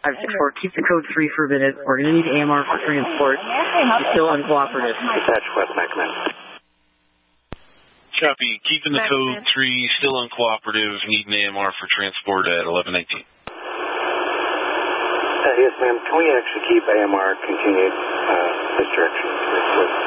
564, keep the code 3 for a minute. We're going to need AMR for transport. You're still uncooperative. Detach West Command. Copy. Keeping the code 3, still uncooperative. Need an AMR for transport at 1119. Yes, ma'am. Can we actually keep AMR continued this direction?